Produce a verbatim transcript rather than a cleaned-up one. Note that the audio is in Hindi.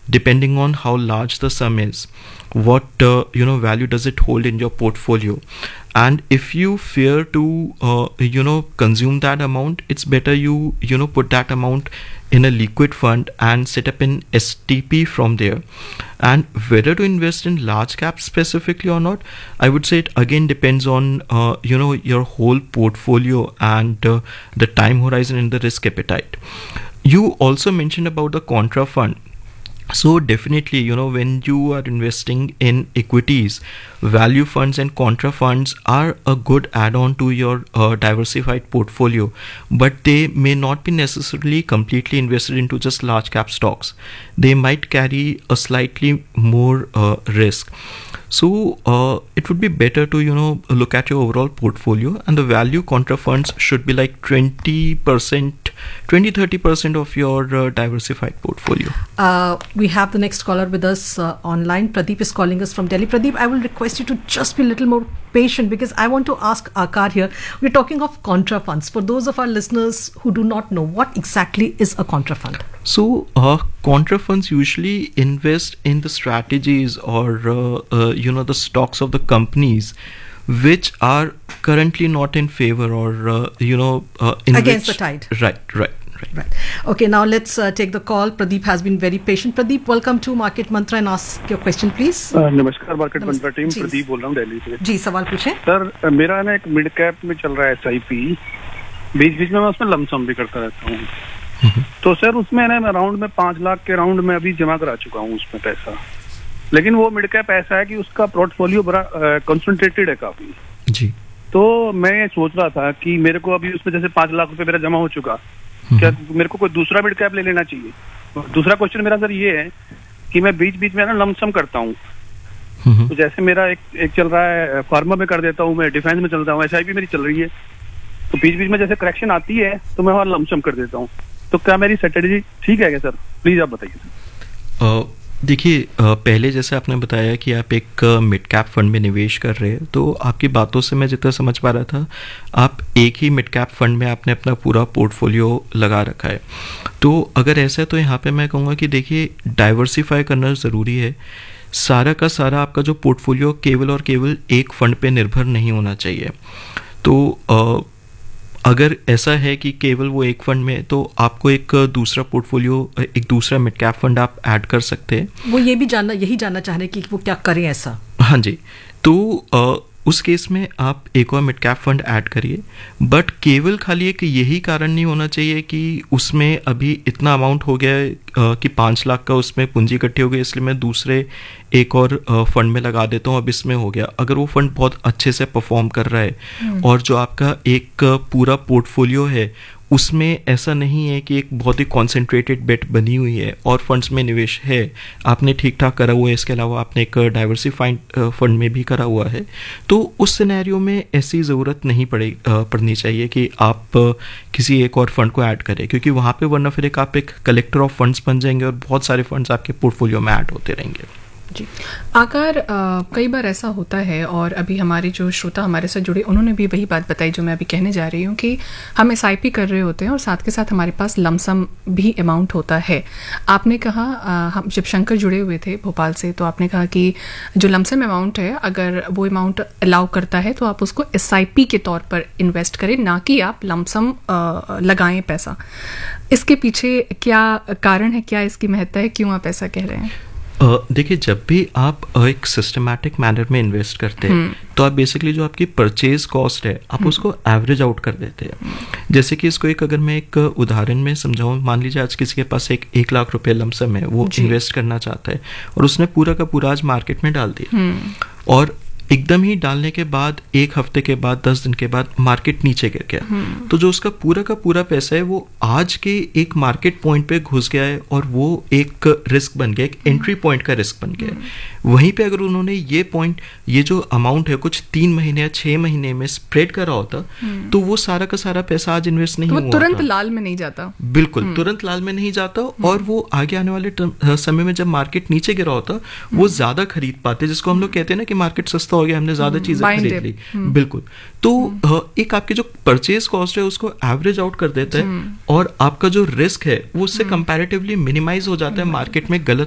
depending on how large the sum is, what uh, you know value does it hold in your portfolio, and if you fear to uh, you know consume that amount, it's better you you know put that amount in a liquid fund and set up an S T P from there. And whether to invest in large cap specifically or not, I would say it again depends on uh, you know your whole portfolio and uh, the time horizon and the risk appetite. You also mentioned about the contra fund. So definitely, you know, when you are investing in equities, value funds and contra funds are a good add-on to your uh, diversified portfolio, but they may not be necessarily completely invested into just large cap stocks. They might carry a slightly more uh, risk. So uh, it would be better to, you know, look at your overall portfolio, and the value contra funds should be like twenty percent, twenty to thirty percent of your uh, diversified portfolio. Uh, we have the next caller with us uh, online. Pradeep is calling us from Delhi. Pradeep, I will request you to just be a little more patient because I want to ask Aakar here. We're talking of contra funds. For those of our listeners who do not know, what exactly is a contra fund? So uh, contra funds usually invest in the strategies or uh, uh, you know the stocks of the companies which are currently not in favor or uh, you know uh, in against which, the tide. Right, right. Right. Right. Okay, now let's uh, take the call. Pradeep has been very patient. Pradeep, welcome to Market Mantra and ask your question, please. uh, नमस्कार मार्केट मंत्रा टीम, प्रदीप बोल रहा हूँ दिल्ली से। जी, सवाल पूछें। सर, मेरा ना एक मिड कैप में चल रहा है एस आई पी, बीच बीच में मैं उसमें लमसम भी करता रहता हूँ। तो सर उसमें ना मैं राउंड में पांच लाख के राउंड में अभी जमा करा चुका हूँ उसमें पैसा, लेकिन वो मिड कैप ऐसा है कि उसका पोर्टफोलियो बड़ा कंसंट्रेटेड है काफी जी। तो मैं ये सोच रहा था कि मेरे को अभी उसमें जैसे पांच लाख रुपए मेरा जमा हो चुका, क्या मेरे को कोई दूसरा मिड कैप ले लेना चाहिए? दूसरा क्वेश्चन मेरा सर ये है कि मैं बीच बीच में ना लमसम करता हूँ, तो जैसे मेरा एक एक चल रहा है फार्मा में कर देता हूँ, मैं डिफेंस में चलता हूँ, एस आई पी मेरी चल रही है, तो बीच बीच में जैसे करेक्शन आती है तो मैं वहाँ लमसम कर देता हूँ। तो क्या मेरी स्ट्रेटेजी ठीक है क्या सर? प्लीज आप बताइए सर। देखिए, पहले जैसे आपने बताया कि आप एक मिड कैप फंड में निवेश कर रहे हैं, तो आपकी बातों से मैं जितना समझ पा रहा था, आप एक ही मिड कैप फंड में आपने अपना पूरा पोर्टफोलियो लगा रखा है। तो अगर ऐसा है तो यहाँ पे मैं कहूँगा कि देखिए, डाइवर्सिफाई करना ज़रूरी है। सारा का सारा आपका जो पोर्टफोलियो केवल और केवल एक फंड पे निर्भर नहीं होना चाहिए। तो आ, अगर ऐसा है कि केवल वो एक फंड में, तो आपको एक दूसरा पोर्टफोलियो, एक दूसरा मिड कैप फंड आप ऐड कर सकते हैं। वो ये भी जानना यही जानना चाह रहे हैं कि वो क्या करें ऐसा। हाँ जी, तो आ, उस केस में आप एक और मिड कैप फंड ऐड करिए, बट केवल खाली एक यही कारण नहीं होना चाहिए कि उसमें अभी इतना अमाउंट हो गया है कि पाँच लाख का उसमें पूंजी इकट्ठी हो गई, इसलिए मैं दूसरे एक और फंड में लगा देता हूँ, अब इसमें हो गया। अगर वो फंड बहुत अच्छे से परफॉर्म कर रहा है और जो आपका एक पूरा पोर्टफोलियो है उसमें ऐसा नहीं है कि एक बहुत ही कॉन्सेंट्रेटेड बेट बनी हुई है और फंड्स में निवेश है, आपने ठीक ठाक करा हुआ है, इसके अलावा आपने एक डाइवर्सिफाइड फंड में भी करा हुआ है, तो उस सिनेरियो में ऐसी ज़रूरत नहीं पड़े पड़नी चाहिए कि आप किसी एक और फंड को ऐड करें, क्योंकि वहाँ पे वरना फिर एक आप एक कलेक्टर ऑफ फंड्स बन जाएंगे और बहुत सारे फंड्स आपके पोर्टफोलियो में ऐड होते रहेंगे। जी आकार, कई बार ऐसा होता है, और अभी हमारे जो श्रोता हमारे साथ जुड़े उन्होंने भी वही बात बताई जो मैं अभी कहने जा रही हूँ कि हम एस आई पी कर रहे होते हैं और साथ के साथ हमारे पास लमसम भी अमाउंट होता है। आपने कहा, आ, हम जब शंकर जुड़े हुए थे भोपाल से, तो आपने कहा कि जो लमसम अमाउंट है, अगर वो अमाउंट अलाउ करता है तो आप उसको एस आई पी के तौर पर इन्वेस्ट करें, ना कि आप लमसम लगाएं पैसा। इसके पीछे क्या कारण है, क्या इसकी महत्ता है, क्यों आप ऐसा कह रहे हैं? Uh, देखिए, जब भी आप uh, एक सिस्टमैटिक मैनर में इन्वेस्ट करते हैं तो आप बेसिकली जो आपकी परचेज कॉस्ट है आप उसको एवरेज आउट कर देते हैं। जैसे कि इसको एक अगर मैं एक उदाहरण में समझाऊं, मान लीजिए आज किसी के पास एक एक लाख रुपए लमसम है, वो इन्वेस्ट करना चाहता है और उसने पूरा का पूरा आज मार्केट में डाल दिया, और एकदम ही डालने के बाद एक हफ्ते के बाद दस दिन के बाद मार्केट नीचे गिर गया, तो जो उसका पूरा का पूरा पैसा है वो आज के एक मार्केट पॉइंट पे घुस गया है और वो एक रिस्क बन गया, एक एंट्री पॉइंट का रिस्क बन गया है। वहीं पे अगर उन्होंने ये पॉइंट, ये जो अमाउंट है कुछ तीन महीने या छह महीने में स्प्रेड करा होता, तो वो सारा का सारा पैसा आज इन्वेस्ट नहीं तो हुआ, तुरंत लाल में नहीं जाता। बिल्कुल तुरंत लाल में नहीं जाता, और वो आगे आने वाले समय में जब मार्केट नीचे गिरा होता वो ज्यादा खरीद पाते, जिसको हम लोग कहते हैं ना कि मार्केट सस्ता हो गया, हमने ज्यादा चीजें खरीद ली। बिल्कुल, तो एक आपकी जो परचेज कॉस्ट है उसको एवरेज आउट कर देता है और आपका जो रिस्क है वो उससे कंपैरेटिवली मिनिमाइज हो जाता है मार्केट में गलत